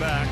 back.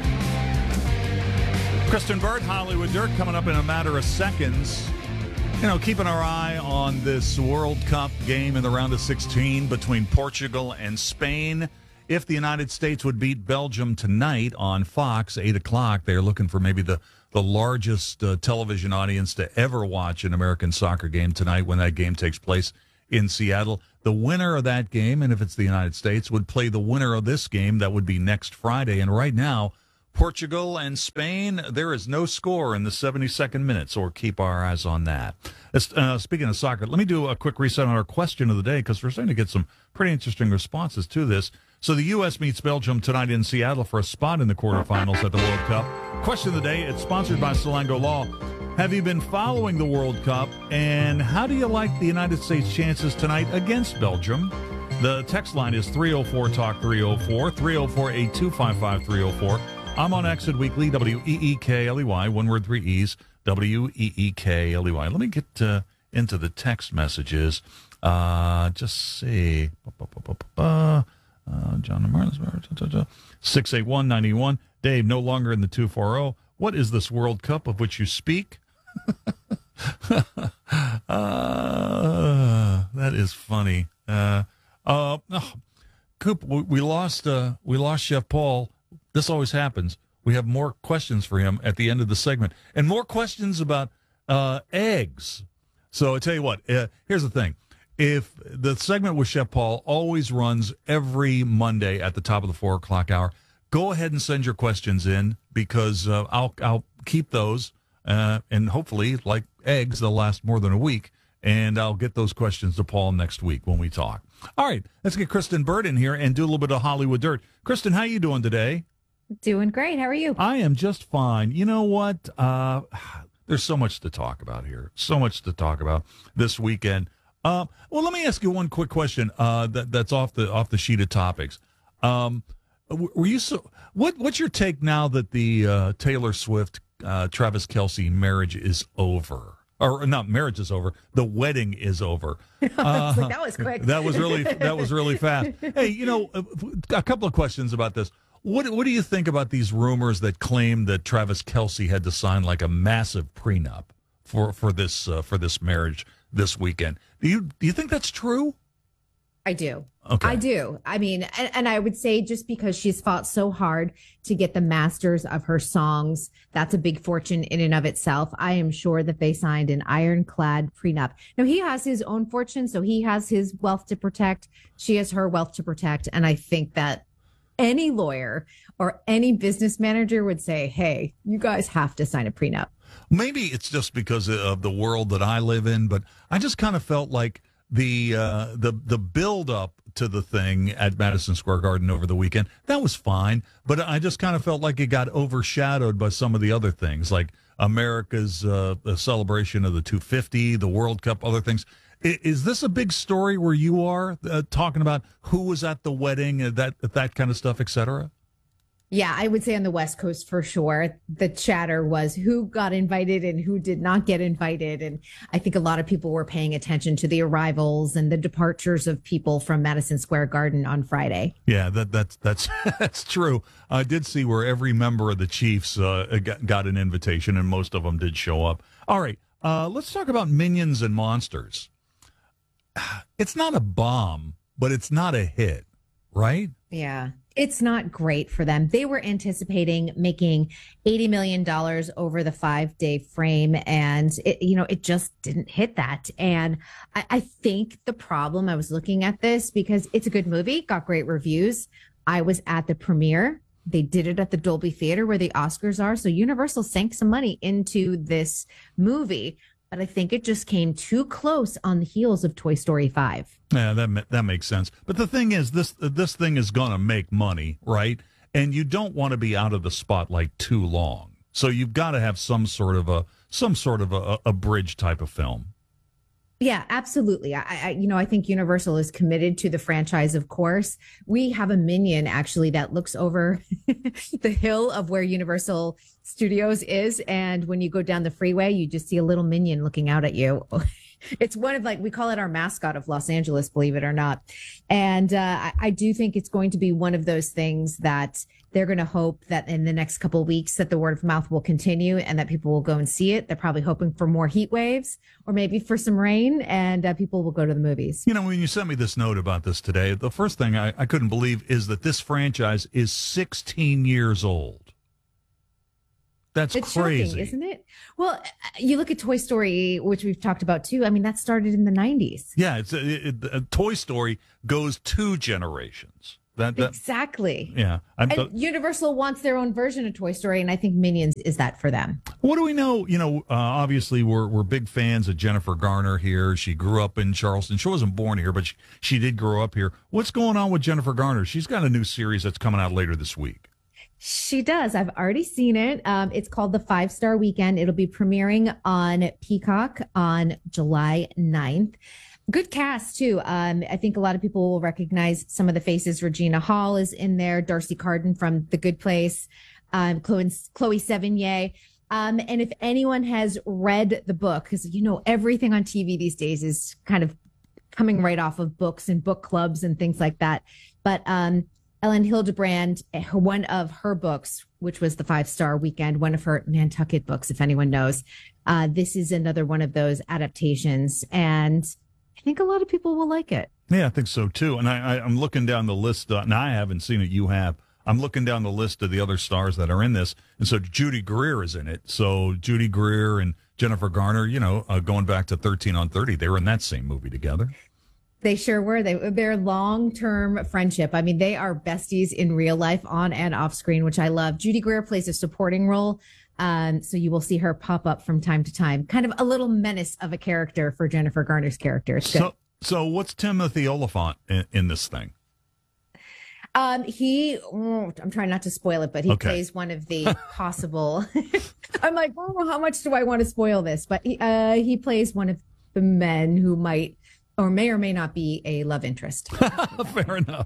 Kristen Burt, Hollywood Dirt, coming up in a matter of seconds. You know, keeping our eye on this World Cup game in the round of 16 between Portugal and Spain. If the United States would beat Belgium tonight on Fox, 8 o'clock, they're looking for maybe the largest television audience to ever watch an American soccer game tonight when that game takes place in Seattle. The winner of that game, and if it's the United States, would play the winner of this game. That would be next Friday. And right now, Portugal and Spain, there is no score in the 72nd minute, so we'll keep our eyes on that. Speaking of soccer, let me do a quick reset on our question of the day, because we're starting to get some pretty interesting responses to this. So the U.S. meets Belgium tonight in Seattle for a spot in the quarterfinals at the World Cup. Question of the day, it's sponsored by Salango Law. Have you been following the World Cup, and how do you like the United States' chances tonight against Belgium? The text line is 304-TALK-304, 304-8255-304. I'm on Exit Weekly, WEEKLEY, one word, three E's, WEEKLEY. Let me get into the text messages. Just see. John Martin's 68191. Dave, no longer in the 240. What is this World Cup of which you speak? That is funny. Coop, we lost Chef Paul. This always happens. We have more questions for him at the end of the segment, and more questions about eggs. So I tell you what, here's the thing. If the segment with Chef Paul always runs every Monday at the top of the 4 o'clock hour, go ahead and send your questions in, because I'll keep those, and hopefully, like eggs, they'll last more than a week, and I'll get those questions to Paul next week when we talk. All right, let's get Kristen Burt in here and do a little bit of Hollywood Dirt. Kristen, how you doing today? Doing great. How are you? I am just fine. You know what? There's so much to talk about here. So much to talk about this weekend. Well, let me ask you one quick question. That's off the sheet of topics. Were you what's your take now that the Taylor Swift Travis Kelce marriage is over? Or not, marriage is over. The wedding is over. That was quick. That was really fast. Hey, you know, a couple of questions about this. What do you think about these rumors that claim that Travis Kelce had to sign like a massive prenup for this marriage this weekend? Do you think that's true? I do. Okay. I do. I mean, and I would say just because she's fought so hard to get the masters of her songs, that's a big fortune in and of itself. I am sure that they signed an ironclad prenup. Now, he has his own fortune, so he has his wealth to protect. She has her wealth to protect. And I think that any lawyer or any business manager would say, hey, you guys have to sign a prenup. Maybe it's just because of the world that I live in, but I just kind of felt like the build up to the thing at Madison Square Garden over the weekend, that was fine, but I just kind of felt like it got overshadowed by some of the other things, like America's celebration of the 250, the World Cup, other things. Is this a big story where you are talking about who was at the wedding, that kind of stuff, et cetera? Yeah, I would say on the West Coast for sure. The chatter was who got invited and who did not get invited. And I think a lot of people were paying attention to the arrivals and the departures of people from Madison Square Garden on Friday. Yeah, that's that's true. I did see where every member of the Chiefs got an invitation, and most of them did show up. All right, let's talk about Minions and Monsters. It's not a bomb, but it's not a hit, right? Yeah. It's not great for them. They were anticipating making $80 million over the 5-day frame, and it just didn't hit that. And I think the problem, I was looking at this because it's a good movie, got great reviews. I was at the premiere. They did it at the Dolby Theater where the Oscars are. So Universal sank some money into this movie. But I think it just came too close on the heels of Toy Story 5. Yeah, that makes sense. But the thing is, this thing is going to make money, right? And you don't want to be out of the spotlight too long. So you've got to have some sort of a bridge type of film. Yeah, absolutely. I think Universal is committed to the franchise, of course. We have a Minion, actually, that looks over the hill of where Universal Studios is. And when you go down the freeway, you just see a little Minion looking out at you. It's one of we call it our mascot of Los Angeles, believe it or not. And I do think it's going to be one of those things that they're going to hope that in the next couple of weeks that the word of mouth will continue and that people will go and see it. They're probably hoping for more heat waves or maybe for some rain, and people will go to the movies. When you sent me this note about this today, the first thing I couldn't believe is that this franchise is 16 years old. That's it's crazy, shocking, isn't it? Well, you look at Toy Story, which we've talked about too. I mean, that started in the 90s. Yeah, a Toy Story goes 2 generations. Exactly. Yeah. And Universal wants their own version of Toy Story, and I think Minions is that for them. What do we know? Obviously, we're big fans of Jennifer Garner here. She grew up in Charleston. She wasn't born here, but she did grow up here. What's going on with Jennifer Garner? She's got a new series that's coming out later this week. She does. I've already seen it. It's called The 5-Star Weekend. It'll be premiering on Peacock on July 9th. Good cast, too. I think a lot of people will recognize some of the faces. Regina Hall is in there. Darcy Carden from The Good Place. Chloe Sevigny. And if anyone has read the book, because, everything on TV these days is kind of coming right off of books and book clubs and things like that. But Ellen Hildebrand, one of her books, which was The 5-Star Weekend, one of her Nantucket books, if anyone knows, this is another one of those adaptations. And I think a lot of people will like it. Yeah, I think so, too. And I'm looking down the list. And I haven't seen it. You have. I'm looking down the list of the other stars that are in this. And so Judy Greer is in it. So Judy Greer and Jennifer Garner, going back to 13 on 30, they were in that same movie together. They sure were. Their long-term friendship. I mean, they are besties in real life, on and off screen, which I love. Judy Greer plays a supporting role. So you will see her pop up from time to time. Kind of a little menace of a character for Jennifer Garner's character. So what's Timothy Olyphant in this thing? I'm trying not to spoil it, but he plays one of the possible. I'm like, how much do I want to spoil this? But he plays one of the men who might or may not be a love interest. Fair enough.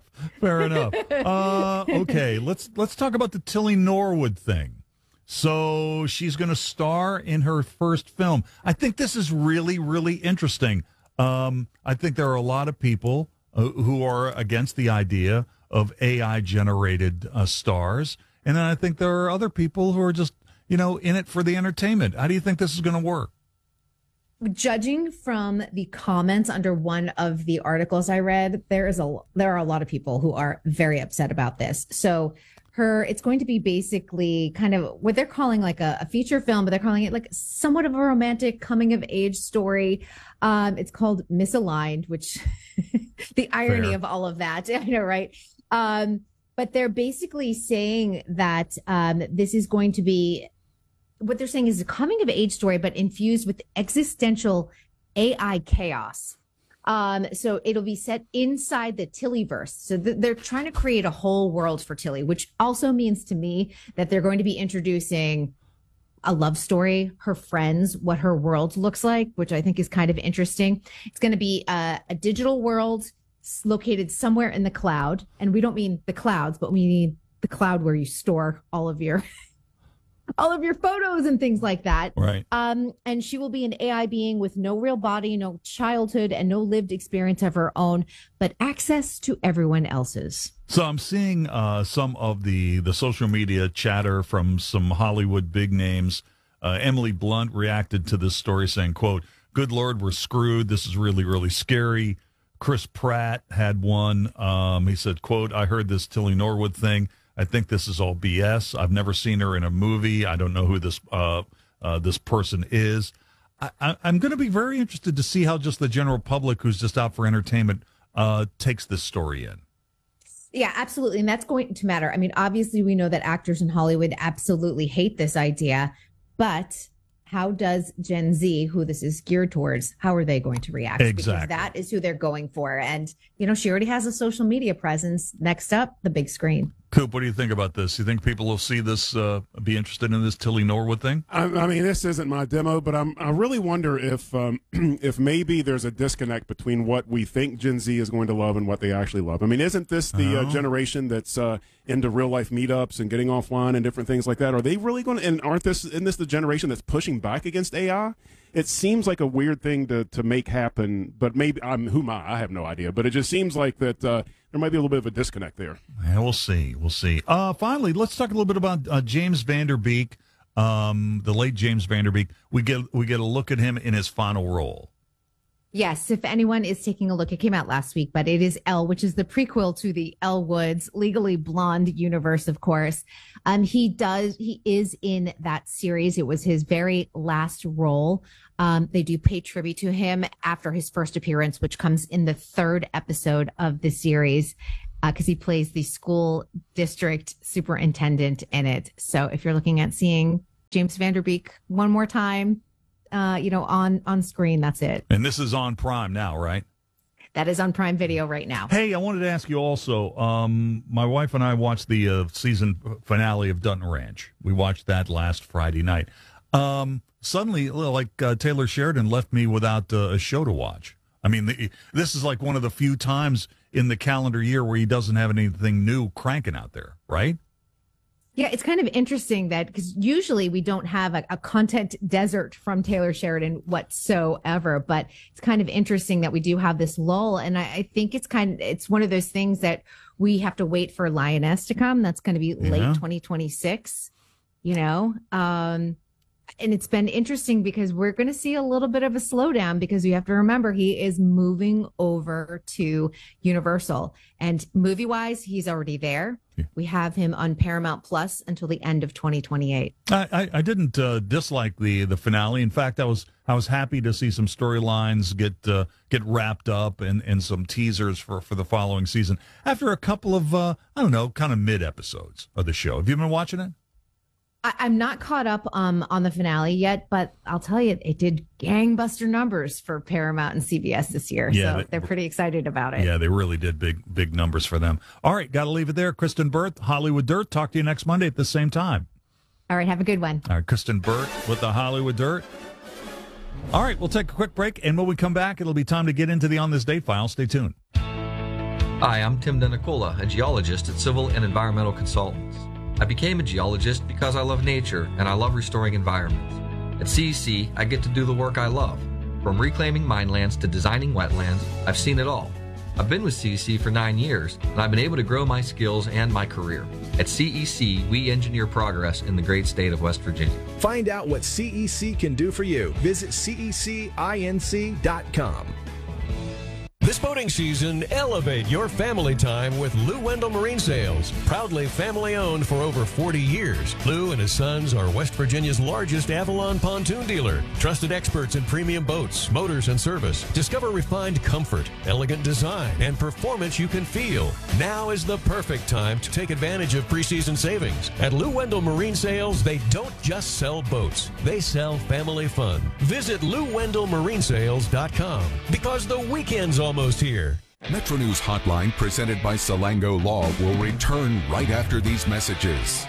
Okay, let's talk about the Tilly Norwood thing. So she's going to star in her first film. I think this is really, really interesting. I think there are a lot of people who are against the idea of AI-generated stars. And then I think there are other people who are just, in it for the entertainment. How do you think this is going to work? Judging from the comments under one of the articles I read, there are a lot of people who are very upset about this. So it's going to be basically kind of what they're calling like a feature film, but they're calling it like somewhat of a romantic coming of age story. It's called Misaligned, which the irony Fair. of all of that, I know, right? But they're basically saying that this is going to be, what they're saying is a coming of age story, but infused with existential AI chaos. So it'll be set inside the Tillyverse. So they're trying to create a whole world for Tilly, which also means to me that they're going to be introducing a love story, her friends, what her world looks like, which I think is kind of interesting. It's going to be a digital world located somewhere in the cloud. And we don't mean the clouds, but we mean the cloud where you store all of your photos and things like that. Right. And she will be an AI being with no real body, no childhood, and no lived experience of her own, but access to everyone else's. So I'm seeing some of the social media chatter from some Hollywood big names. Emily Blunt reacted to this story saying, quote, "Good Lord, we're screwed. This is really, really scary." Chris Pratt had one. He said, quote, "I heard this Tilly Norwood thing. I think this is all BS. I've never seen her in a movie. I don't know who this person is." I'm going to be very interested to see how just the general public who's just out for entertainment takes this story in. Yeah, absolutely. And that's going to matter. I mean, obviously, we know that actors in Hollywood absolutely hate this idea, but how does Gen Z, who this is geared towards, how are they going to react? Exactly. Because that is who they're going for. And, she already has a social media presence. Next up, the big screen. Coop, what do you think about this? You think people will see this, be interested in this Tilly Norwood thing? I mean, this isn't my demo, but I really wonder if if maybe there's a disconnect between what we think Gen Z is going to love and what they actually love. I mean, isn't this the generation that's into real life meetups and getting offline and different things like that? Are they really going to? And isn't this the generation that's pushing back against AI? it seems like a weird thing to make happen, but maybe I have no idea, but it just seems like that there might be a little bit of a disconnect there. Yeah, we'll see. Finally, let's talk a little bit about James Van Der Beek, the late James Van Der Beek. We get a look at him in his final role. Yes, if anyone is taking a look, it came out last week, but it is Elle, which is the prequel to the Elle Woods Legally Blonde universe, of course. He is in that series. It was his very last role. They do pay tribute to him after his first appearance, which comes in the 3rd episode of the series, because he plays the school district superintendent in it. So if you're looking at seeing James Van Der Beek one more time, on screen, that's it. And this is on Prime now, right? That is on Prime Video right now. Hey, I wanted to ask you also, my wife and I watched the season finale of Dutton Ranch. We watched that last Friday night. Suddenly, Taylor Sheridan left me without a show to watch. I mean, this is like one of the few times in the calendar year where he doesn't have anything new cranking out there, right? Yeah, it's kind of interesting that because usually we don't have a content desert from Taylor Sheridan whatsoever, but it's kind of interesting that we do have this lull. And I think it's one of those things that we have to wait for Lioness to come. That's going to be late 2026, and it's been interesting because we're going to see a little bit of a slowdown because you have to remember he is moving over to Universal, and movie wise, he's already there. Yeah. We have him on Paramount Plus until the end of 2028. I didn't dislike the finale. In fact, I was happy to see some storylines get wrapped up and some teasers for the following season after a couple of kind of mid episodes of the show. Have you been watching it? I'm not caught up on the finale yet, but I'll tell you, it did gangbuster numbers for Paramount and CBS this year. Yeah, so they're pretty excited about it. Yeah, they really did big numbers for them. All right, got to leave it there. Kristen Burt, Hollywood Dirt. Talk to you next Monday at the same time. All right, have a good one. All right, Kristen Burt with the Hollywood Dirt. All right, we'll take a quick break, and when we come back, it'll be time to get into the On This Date file. Stay tuned. Hi, I'm Tim Denicola, a geologist at Civil and Environmental Consultants. I became a geologist because I love nature and I love restoring environments. At CEC, I get to do the work I love. From reclaiming minelands to designing wetlands, I've seen it all. I've been with CEC for 9 years, and I've been able to grow my skills and my career. At CEC, we engineer progress in the great state of West Virginia. Find out what CEC can do for you. Visit cecinc.com. This boating season, elevate your family time with Lou Wendell Marine Sales. Proudly family-owned for over 40 years, Lou and his sons are West Virginia's largest Avalon pontoon dealer. Trusted experts in premium boats, motors, and service. Discover refined comfort, elegant design, and performance you can feel. Now is the perfect time to take advantage of preseason savings. At Lou Wendell Marine Sales, they don't just sell boats. They sell family fun. Visit LouWendellMarineSales.com because the weekend's almost here. Metro News Hotline, presented by Salango Law, will return right after these messages.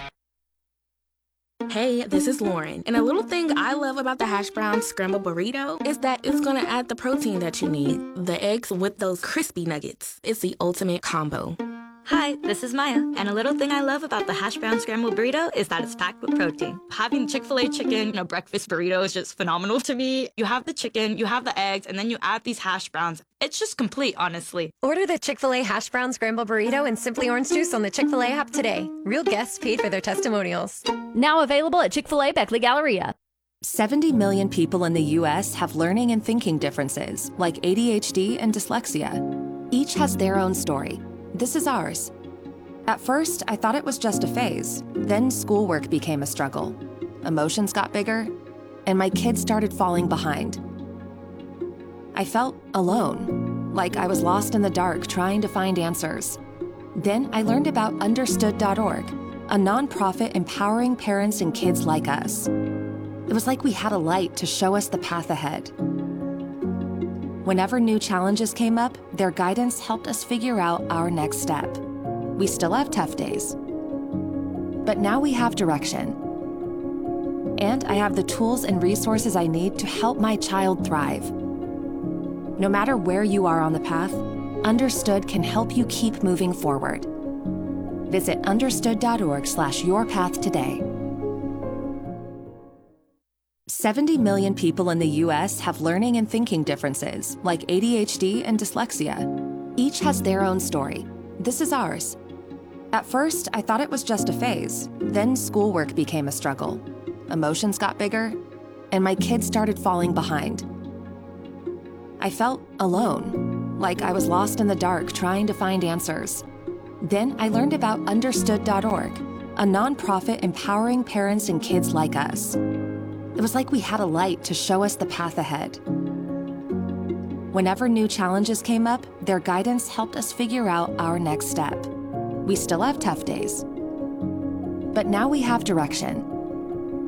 Hey, this is Lauren, and a little thing I love about the hash brown scrambled burrito is that it's going to add the protein that you need. The eggs with those crispy nuggets. It's the ultimate combo. Hi, this is Maya, and a little thing I love about the hash brown scrambled burrito is that it's packed with protein. Having Chick-fil-A chicken in a breakfast burrito is just phenomenal to me. You have the chicken, you have the eggs, and then you add these hash browns. It's just complete, honestly. Order the Chick-fil-A hash brown scrambled burrito and Simply Orange Juice on the Chick-fil-A app today. Real guests paid for their testimonials. Now available at Chick-fil-A Beckley Galleria. 70 million people in the U.S. have learning and thinking differences, like ADHD and dyslexia. Each has their own story. This is ours. At first, I thought it was just a phase. Then schoolwork became a struggle. Emotions got bigger, and my kids started falling behind. I felt alone, like I was lost in the dark trying to find answers. Then I learned about Understood.org, a nonprofit empowering parents and kids like us. It was like we had a light to show us the path ahead. Whenever new challenges came up, their guidance helped us figure out our next step. We still have tough days, but now we have direction. And I have the tools and resources I need to help my child thrive. No matter where you are on the path, Understood can help you keep moving forward. Visit understood.org/yourpath today. 70 million people in the U.S. have learning and thinking differences, like ADHD and dyslexia. Each has their own story. This is ours. At first, I thought it was just a phase. Then schoolwork became a struggle. Emotions got bigger, and my kids started falling behind. I felt alone, like I was lost in the dark trying to find answers. Then I learned about Understood.org, a nonprofit empowering parents and kids like us. It was like we had a light to show us the path ahead. Whenever new challenges came up, their guidance helped us figure out our next step. We still have tough days, but now we have direction.